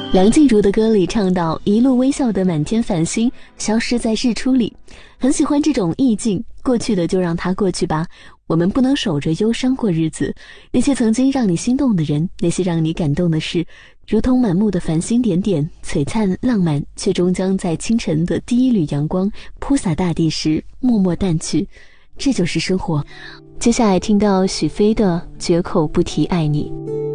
梁静茹的歌里唱到，一路微笑的满天繁星消失在日出里。很喜欢这种意境，过去的就让它过去吧，我们不能守着忧伤过日子。那些曾经让你心动的人，那些让你感动的事，如同满目的繁星点点，璀璨浪漫，却终将在清晨的第一缕阳光铺洒大地时默默淡去。这就是生活。接下来听到许飞的绝口不提爱你。